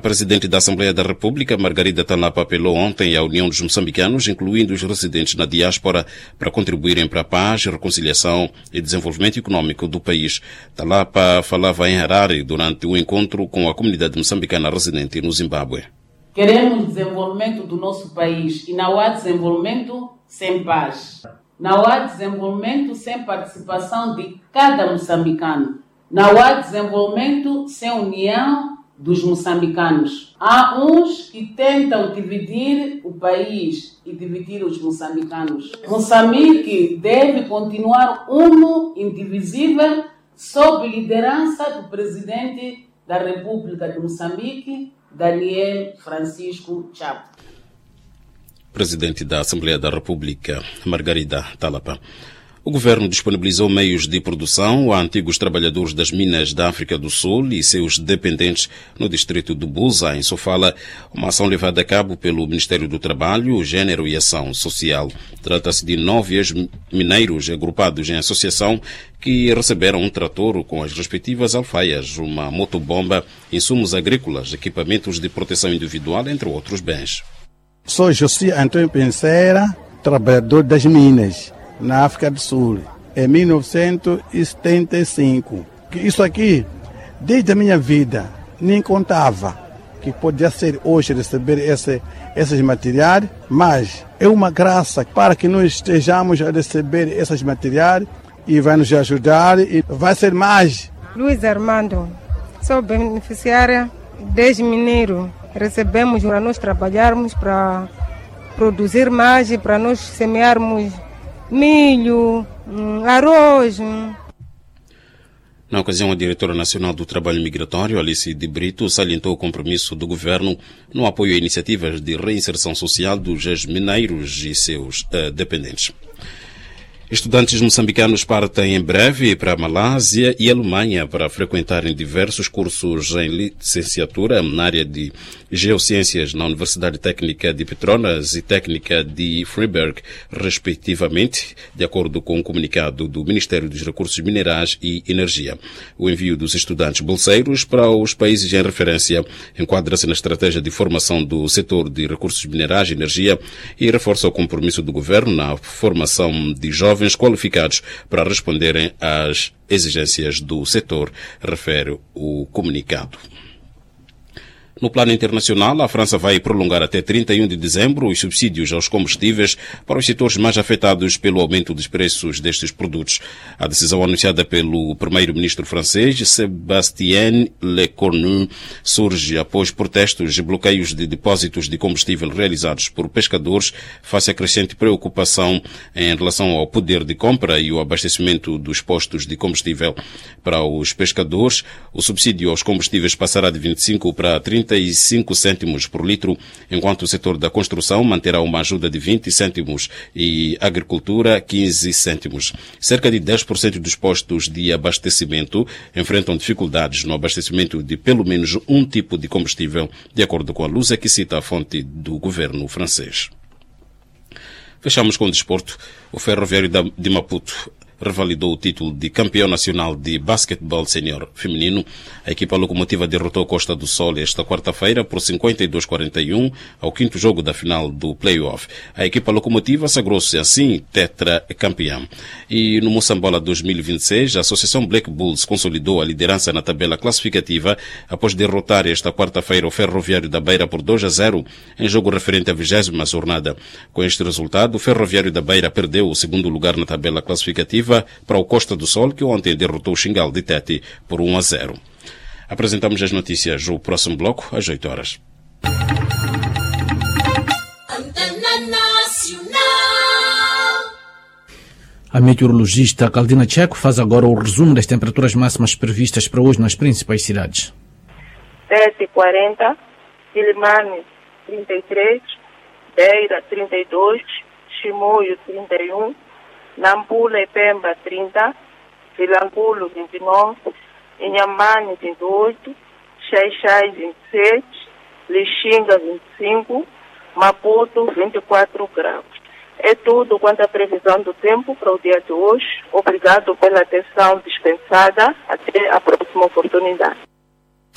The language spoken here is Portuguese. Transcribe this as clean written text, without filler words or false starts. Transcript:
Presidente da Assembleia da República, Margarida Talapa, apelou ontem à União dos Moçambicanos, incluindo os residentes na diáspora, para contribuírem para a paz, reconciliação e desenvolvimento econômico do país. Talapa falava em Harare durante o encontro com a comunidade moçambicana residente no Zimbábue. Queremos desenvolvimento do nosso país e não há desenvolvimento sem paz. Não há desenvolvimento sem participação de cada moçambicano. Não há desenvolvimento sem união dos moçambicanos. Há uns que tentam dividir o país e dividir os moçambicanos. Moçambique deve continuar uno, indivisível, sob liderança do presidente da República de Moçambique, Daniel Francisco Chapo. Presidente da Assembleia da República, Margarida Talapa. O governo disponibilizou meios de produção a antigos trabalhadores das minas da África do Sul e seus dependentes no distrito de Buza, em Sofala, uma ação levada a cabo pelo Ministério do Trabalho, Gênero e Ação Social. Trata-se de 9 ex-mineiros agrupados em associação que receberam um trator com as respectivas alfaias, uma motobomba, insumos agrícolas, equipamentos de proteção individual, entre outros bens. Sou José Antônio Penseira, trabalhador das minas na África do Sul, em 1975. Isso aqui, desde a minha vida, nem contava que podia ser hoje receber esses materiais, mas é uma graça para que nós estejamos a receber esses materiais e vai nos ajudar e vai ser mais. Luiz Armando, sou beneficiária desde mineiro. Recebemos para nós trabalharmos, para produzir mais e para nós semearmos milho, arroz. Na ocasião, a diretora nacional do Trabalho Migratório, Alice de Brito, salientou o compromisso do governo no apoio a iniciativas de reinserção social dos ex-mineiros e seus dependentes. Estudantes moçambicanos partem em breve para a Malásia e a Alemanha para frequentarem diversos cursos em licenciatura na área de Geociências na Universidade Técnica de Petronas e Técnica de Freiburg, respectivamente, de acordo com um comunicado do Ministério dos Recursos Minerais e Energia. O envio dos estudantes bolseiros para os países em referência enquadra-se na estratégia de formação do setor de recursos minerais e energia e reforça o compromisso do governo na formação de jovens qualificados para responderem às exigências do setor, refere o comunicado. No plano internacional, a França vai prolongar até 31 de dezembro os subsídios aos combustíveis para os setores mais afetados pelo aumento dos preços destes produtos. A decisão anunciada pelo primeiro-ministro francês, Sébastien Lecornu, surge após protestos e bloqueios de depósitos de combustível realizados por pescadores, face à crescente preocupação em relação ao poder de compra e o abastecimento dos postos de combustível. Para os pescadores, o subsídio aos combustíveis passará de 25 para 35 cêntimos por litro, enquanto o setor da construção manterá uma ajuda de 20 cêntimos e a agricultura 15 cêntimos. Cerca de 10% dos postos de abastecimento enfrentam dificuldades no abastecimento de pelo menos um tipo de combustível, de acordo com a Lusa, que cita a fonte do governo francês. Fechamos com o desporto. O Ferroviário de Maputo revalidou o título de campeão nacional de basquetebol sénior feminino. A equipa locomotiva derrotou Costa do Sol esta quarta-feira por 52-41 ao quinto jogo da final do play-off. A equipa locomotiva sagrou-se assim tetracampeã. E no Moçambola 2026, a Associação Black Bulls consolidou a liderança na tabela classificativa após derrotar esta quarta-feira o Ferroviário da Beira por 2-0 em jogo referente à 20ª jornada. Com este resultado, o Ferroviário da Beira perdeu o segundo lugar na tabela classificativa para o Costa do Sol, que ontem derrotou o Xingal de Tete por 1-0. Apresentamos as notícias no próximo bloco, às 8 horas. A meteorologista Caldina Checo faz agora o resumo das temperaturas máximas previstas para hoje nas principais cidades. 7:40, Quilimane 33, Beira 32, Chimoio 31, Nampula e Pemba 30, Vilanculo 29, Inhambane 28, Xai-Xai 27, Lixinga 25, Maputo 24 graus. É tudo quanto à previsão do tempo para o dia de hoje. Obrigado pela atenção dispensada. Até a próxima oportunidade.